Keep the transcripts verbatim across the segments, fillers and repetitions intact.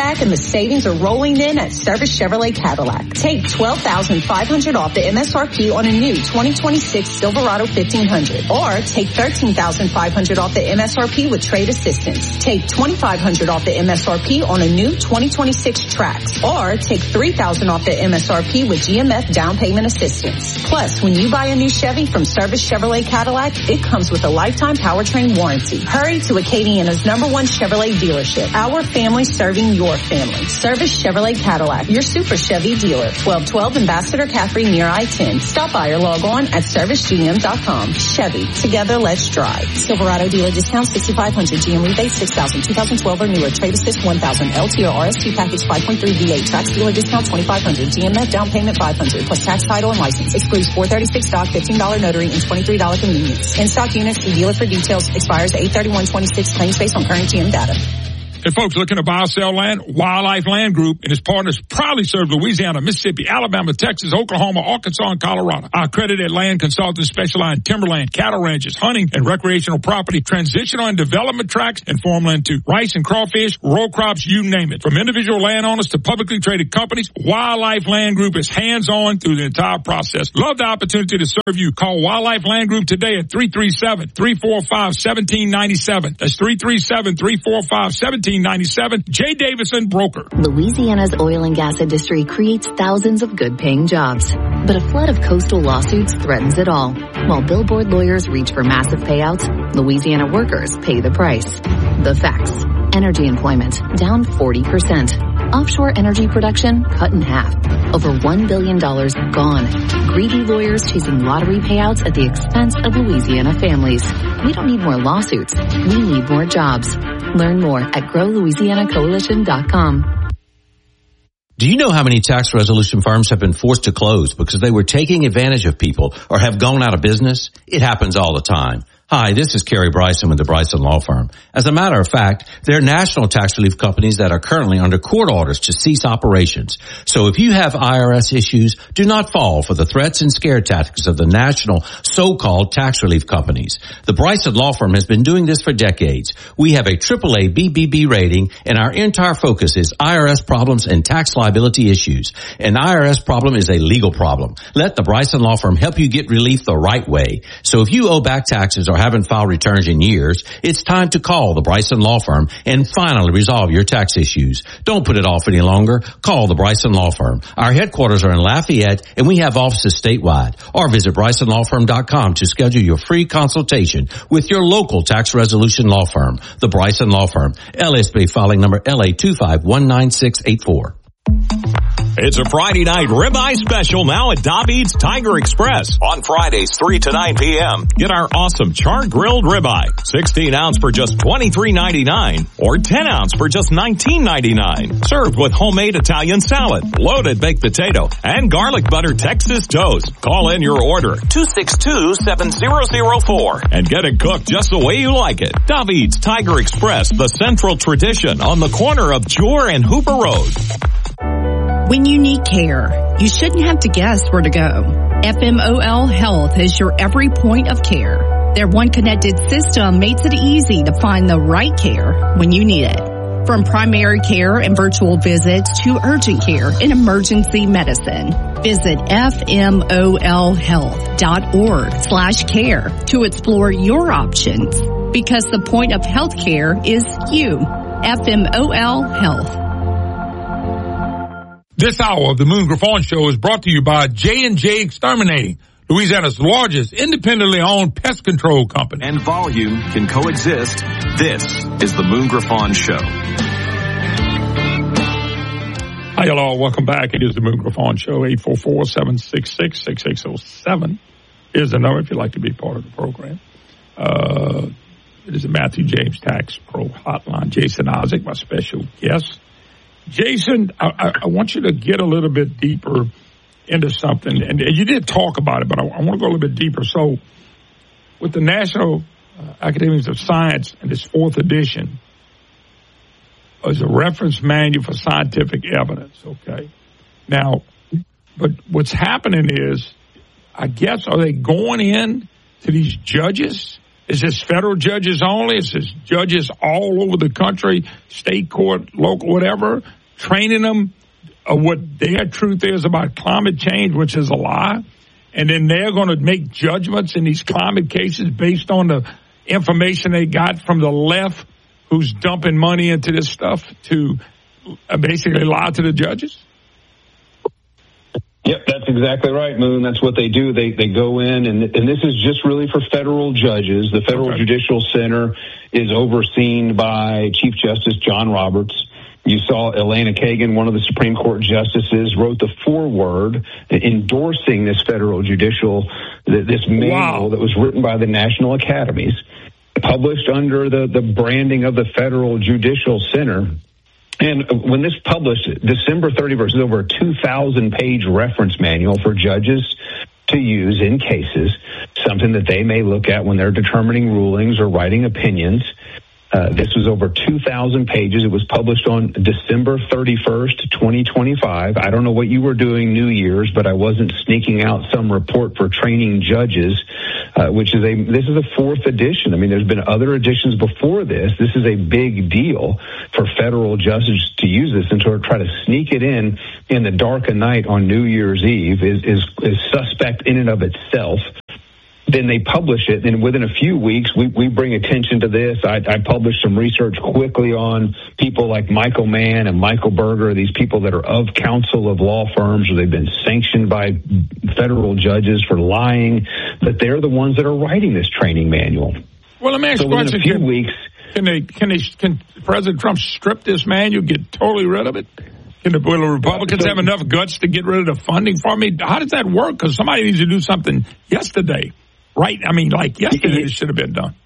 back and the savings are rolling in at Service Chevrolet Cadillac. Take twelve thousand five hundred dollars off the M S R P on a new twenty twenty-six Silverado fifteen hundred. Or take thirteen thousand five hundred dollars off the M S R P with trade assistance. Take twenty-five hundred dollars off the M S R P on a new twenty twenty-six Trax. Or take three thousand dollars off the M S R P with G M F down payment assistance. Plus, when you buy a new Chevy from Service Chevrolet Cadillac, it comes with a lifetime powertrain warranty. Hurry to Acadiana's number one Chevrolet dealership. Our family serving your family. Service Chevrolet Cadillac, your super Chevy dealer. twelve twelve Ambassador Caffrey near I ten. Stop by or log on at service g m dot com. Chevy, together let's drive. Silverado dealer discount sixty-five hundred. G M rebate six thousand. twenty twelve or newer. Trade assist one thousand. L T or R S T package five point three V eight. Trax dealer discount twenty-five hundred. G M F down payment five hundred. Plus tax, title, and license. Excludes four thirty-six dock, fifteen dollars notary, and twenty-three dollars convenience. In stock units, see dealer for details. Expires eight thirty-one twenty-six. Claims based on current G M data. Hey, folks, looking to buy or sell land? Wildlife Land Group and its partners proudly serve Louisiana, Mississippi, Alabama, Texas, Oklahoma, Arkansas, and Colorado. Our accredited land consultants specialize in timberland, cattle ranches, hunting, and recreational property, transitional and development tracts, and farmland too. Rice and crawfish, row crops, you name it. From individual landowners to publicly traded companies, Wildlife Land Group is hands-on through the entire process. Love the opportunity to serve you. Call Wildlife Land Group today at three three seven, three four five, one seven nine seven. That's three three seven, three four five, one seven nine seven. Jay Davison, broker. Louisiana's oil and gas industry creates thousands of good-paying jobs, but a flood of coastal lawsuits threatens it all. While billboard lawyers reach for massive payouts, Louisiana workers pay the price. The facts. Energy employment down forty percent. Offshore energy production cut in half. Over one billion dollars gone. Greedy lawyers chasing lottery payouts at the expense of Louisiana families. We don't need more lawsuits. We need more jobs. Learn more at grow louisiana coalition dot com. Do you know how many tax resolution firms have been forced to close because they were taking advantage of people or have gone out of business? It happens all the time. Hi, this is Kerry Bryson with the Bryson Law Firm. As a matter of fact, there are national tax relief companies that are currently under court orders to cease operations. So if you have I R S issues, do not fall for the threats and scare tactics of the national so-called tax relief companies. The Bryson Law Firm has been doing this for decades. We have a triple A B B B rating, and our entire focus is I R S problems and tax liability issues. An I R S problem is a legal problem. Let the Bryson Law Firm help you get relief the right way. So if you owe back taxes or haven't filed returns in years, it's time to call the Bryson Law Firm and finally resolve your tax issues. Don't put it off any longer. Call the Bryson Law Firm. Our headquarters are in Lafayette, and we have offices statewide. Or visit bryson law firm dot com to schedule your free consultation with your local tax resolution law firm. The Bryson Law Firm. L S B filing number L A two five one nine six eight four. It's a Friday night ribeye special now at David's Tiger Express. On Fridays, three to nine p.m. Get our awesome char-grilled ribeye, sixteen ounce for just twenty-three ninety-nine, or ten ounce for just nineteen ninety-nine. Served with homemade Italian salad, loaded baked potato, and garlic butter Texas toast. Call in your order, two six two, seven zero zero four, and get it cooked just the way you like it. David's Tiger Express, the central tradition on the corner of Jewar and Hooper Road. When you need care, you shouldn't have to guess where to go. F M O L Health is your every point of care. Their one connected system makes it easy to find the right care when you need it. From primary care and virtual visits to urgent care and emergency medicine. Visit F M O L health dot org slash care to explore your options. Because the point of healthcare is you. F M O L Health. This hour of the Moon Griffon Show is brought to you by J and J Exterminating, Louisiana's largest independently owned pest control company. And volume can coexist. This is the Moon Griffon Show. Hi, hello. Welcome back. It is the Moon Griffon Show. eight four four, seven six six, six six zero seven is the number if you'd like to be part of the program. Uh, it is the Matthew James Tax Pro Hotline. Jason Isaac, my special guest. Jason, I, I want you to get a little bit deeper into something, and, and you did talk about it, but I, I want to go a little bit deeper. So, with the National uh, Academies of Science and its fourth edition, is a reference manual for scientific evidence. Okay, now, but what's happening is, I guess, are they going in to these judges? Is this federal judges only? Is this judges all over the country, state court, local, whatever? training them of what their truth is about climate change, which is a lie. And then they're going to make judgments in these climate cases based on the information they got from the left, who's dumping money into this stuff to basically lie to the judges? Yep, that's exactly right, Moon. That's what they do. They they go in, and and this is just really for federal judges. The Federal okay. Judicial Center is overseen by Chief Justice John Roberts. You saw Elena Kagan, one of the Supreme Court justices, wrote the foreword endorsing this federal judicial, this manual wow. that was written by the National Academies, published under the, the branding of the Federal Judicial Center. And when this published, December thirty-first, is over a two thousand page reference manual for judges to use in cases, something that they may look at when they're determining rulings or writing opinions. Uh, this was over two thousand pages. It was published on December thirty-first, twenty twenty-five. I don't know what you were doing New Year's, but I wasn't sneaking out some report for training judges, uh, which is a, this is a fourth edition. I mean, there's been other editions before this. This is a big deal for federal judges to use this, and to try to sneak it in in the dark of night on New Year's Eve is, is, is suspect in and of itself. Then they publish it, and within a few weeks, we, we bring attention to this. I, I published some research quickly on people like Michael Mann and Michael Berger, these people that are of counsel of law firms, or they've been sanctioned by federal judges for lying, that they're the ones that are writing this training manual. Well, let me ask so you a question. Within a few can, weeks, can, they, can, they, can President Trump strip this manual, get totally rid of it? Can the, will the Republicans so, have enough guts to get rid of the funding for me? How does that work? Because somebody needs to do something yesterday. Right? I mean, like yesterday, it should have been done.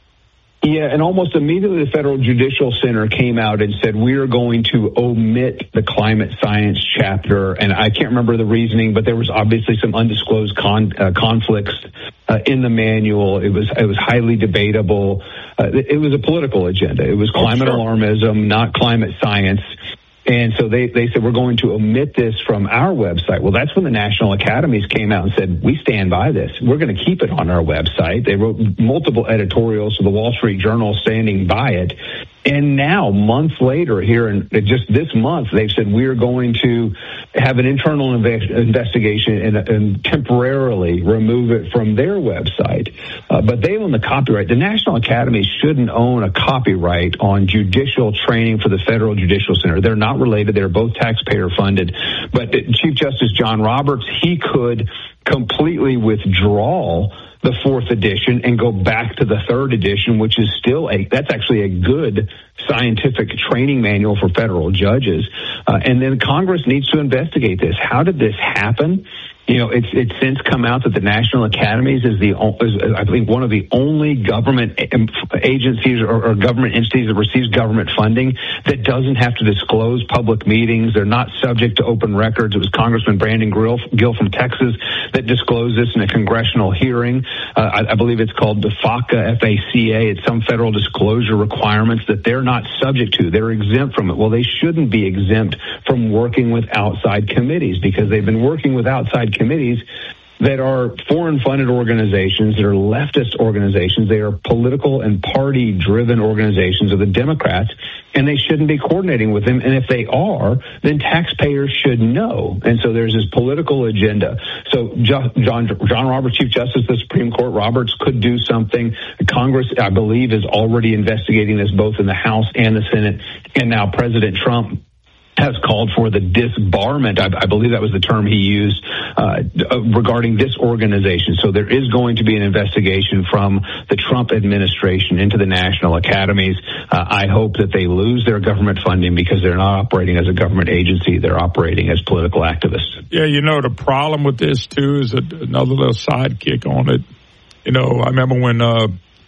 Yeah, and almost immediately the Federal Judicial Center came out and said, we are going to omit the climate science chapter. And I can't remember the reasoning, but there was obviously some undisclosed con, uh, conflicts uh, in the manual. It was it was highly debatable. Uh, it, it was a political agenda. It was climate oh, sure. alarmism, not climate science. And so they, they said, we're going to omit this from our website. Well, that's when the National Academies came out and said, we stand by this. We're going to keep it on our website. They wrote multiple editorials to the Wall Street Journal standing by it. And now, months later, here in just this month, they've said we're going to have an internal inve- investigation and, and temporarily remove it from their website. Uh, but they own the copyright. The National Academy shouldn't own a copyright on judicial training for the Federal Judicial Center. They're not related. They're both taxpayer funded. But Chief Justice John Roberts, he could completely withdraw the fourth edition and go back to the third edition, which is still a, that's actually a good scientific training manual for federal judges. Uh, and then Congress needs to investigate this. How did this happen? You know, it's it's since come out that the National Academies is the is, I think one of the only government agencies or, or government entities that receives government funding that doesn't have to disclose public meetings. They're not subject to open records. It was Congressman Brandon Gill, Gill from Texas that disclosed this in a congressional hearing. Uh, I, I believe it's called the FACA, F A C A. It's some federal disclosure requirements that they're not subject to. They're exempt from it. Well, they shouldn't be exempt from working with outside committees because they've been working with outside committees that are foreign-funded organizations, that are leftist organizations. They are political and party-driven organizations of the Democrats, and they shouldn't be coordinating with them. And if they are, then taxpayers should know. And so there's this political agenda. So John, John Roberts, Chief Justice of the Supreme Court, Roberts could do something. Congress, I believe, is already investigating this both in the House and the Senate. And now President Trump has called for the disbarment, I, I believe that was the term he used, uh, regarding this organization. So there is going to be an investigation from the Trump administration into the National Academies. Uh, I hope that they lose their government funding because they're not operating as a government agency. They're operating as political activists. Yeah, you know, the problem with this, too, is that another little sidekick on it. You know, I remember when uh,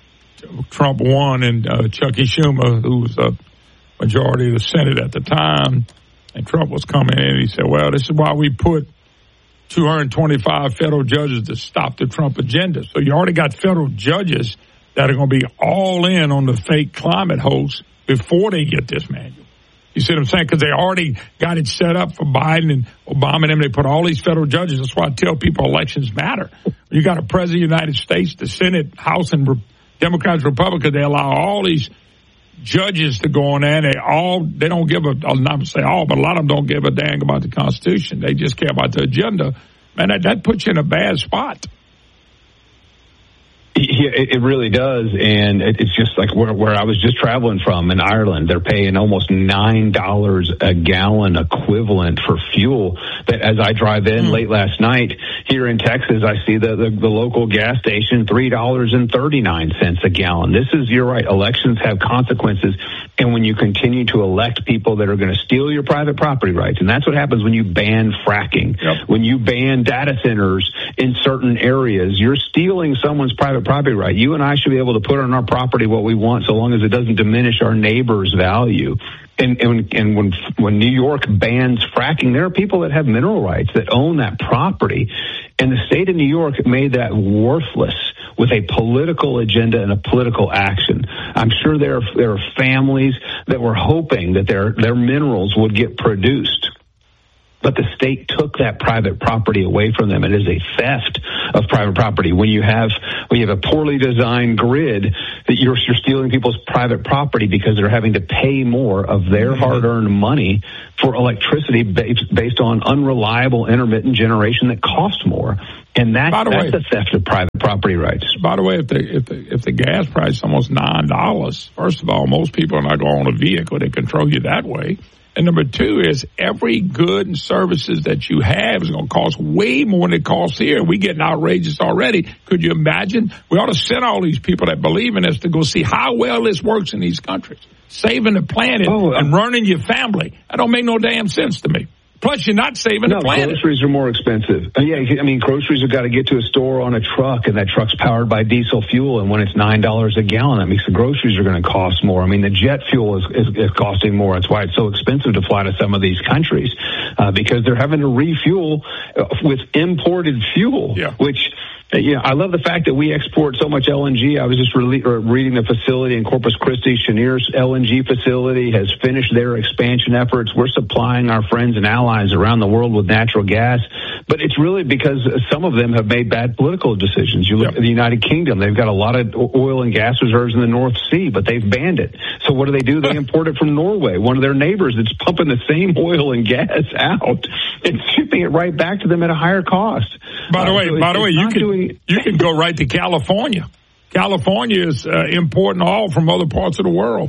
Trump won and uh, Chucky Schumer, who was a majority of the Senate at the time, and Trump was coming in and he said, well, this is why we put two hundred twenty-five federal judges to stop the Trump agenda. So you already got federal judges that are going to be all in on the fake climate hoax before they get this manual. You see what I'm saying? Because they already got it set up for Biden and Obama and them. They put all these federal judges. That's why I tell people elections matter. You got a president of the United States, the Senate, House, and Re- Democrats, Republicans, they allow all these judges to go on there. They all they don't give a I'll not say all, but a lot of them don't give a dang about the Constitution. They just care about the agenda. Man, that, that puts you in a bad spot. Yeah, it really does, and it's just like where, where I was just traveling from in Ireland. They're paying almost nine dollars a gallon equivalent for fuel. That as I drive in mm. late last night here in Texas, I see the, the, the local gas station three dollars and thirty nine cents a gallon. This is, you're right, elections have consequences, and when you continue to elect people that are going to steal your private property rights, and that's what happens when you ban fracking, yep. when you ban data centers in certain areas, you're stealing someone's private property right. You and I should be able to put on our property what we want, so long as it doesn't diminish our neighbor's value. And, and, and when when New York bans fracking, there are people that have mineral rights that own that property, and the state of New York made that worthless with a political agenda and a political action. I'm sure there are, there are families that were hoping that their their minerals would get produced. But the state took that private property away from them. It is a theft of private property. When you have when you have a poorly designed grid, that you're, you're stealing people's private property because they're having to pay more of their mm-hmm. hard-earned money for electricity based, based on unreliable intermittent generation that costs more. And that, that's way, a theft of private property rights. By the way, if the if the if the gas price is almost nine dollars, first of all, most people are not going to own a vehicle that control you that way. And number two is every good and services that you have is going to cost way more than it costs here. We're getting outrageous already. Could you imagine? We ought to send all these people that believe in us to go see how well this works in these countries. Saving the planet oh, uh, and running your family. That don't make no damn sense to me. Plus, you're not saving no, the planet. Groceries are more expensive. Uh, yeah, I mean, groceries have got to get to a store on a truck, and that truck's powered by diesel fuel. And when it's nine dollars a gallon, that means the groceries are going to cost more. I mean, the jet fuel is, is, is costing more. That's why it's so expensive to fly to some of these countries, uh, because they're having to refuel uh, with imported fuel, yeah. which. Yeah, I love the fact that we export so much L N G. I was just re- reading the facility in Corpus Christi. Cheniere's L N G facility has finished their expansion efforts. We're supplying our friends and allies around the world with natural gas. But it's really because some of them have made bad political decisions. You look yep. at the United Kingdom. They've got a lot of oil and gas reserves in the North Sea, but they've banned it. So what do they do? They import it from Norway, one of their neighbors that's pumping the same oil and gas out and shipping it right back to them at a higher cost. By the uh, way, so by the way, you can doing... you can go right to California. California is uh, importing oil from other parts of the world.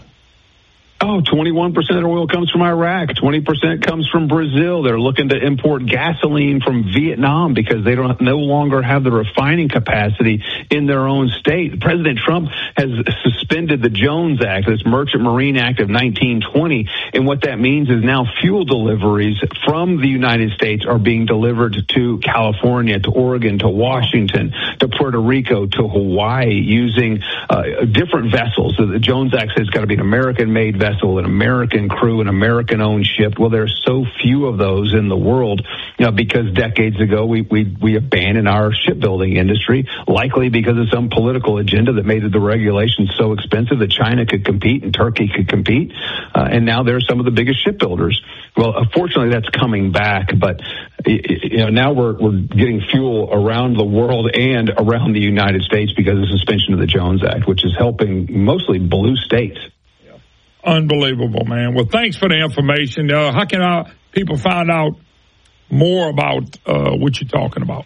Oh, twenty-one percent of the oil comes from Iraq. twenty percent comes from Brazil. They're looking to import gasoline from Vietnam because they don't no longer have the refining capacity in their own state. President Trump has suspended the Jones Act, this Merchant Marine Act of nineteen twenty. And what that means is now fuel deliveries from the United States are being delivered to California, to Oregon, to Washington, to Puerto Rico, to Hawaii using uh, different vessels. So the Jones Act says it's got to be an American-made vessel. vessel, an American crew, an American-owned ship. Well, there's so few of those in the world, you know, because decades ago we we we abandoned our shipbuilding industry, likely because of some political agenda that made the regulations so expensive that China could compete and Turkey could compete, uh, and now they're some of the biggest shipbuilders. Well, unfortunately, that's coming back, but you know now we're we're getting fuel around the world and around the United States because of the suspension of the Jones Act, which is helping mostly blue states. Unbelievable, man. Well, thanks for the information. Uh, how can our people find out more about uh, what you're talking about?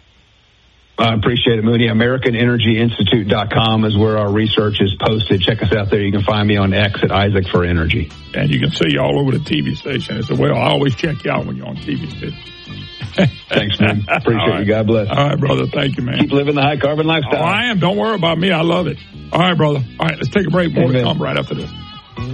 I appreciate it, Mooney. American Energy Institute dot com is where our research is posted. Check us out there. You can find me on X at Isaac for Energy. And you can see you all over the T V station as well. I always check you out when you're on T V station. Thanks, man. Appreciate right. you. God bless. All right, brother. Thank you, man. Keep living the high carbon lifestyle. Oh, I am. Don't worry about me. I love it. All right, brother. All right, let's take a break. More to come right after this.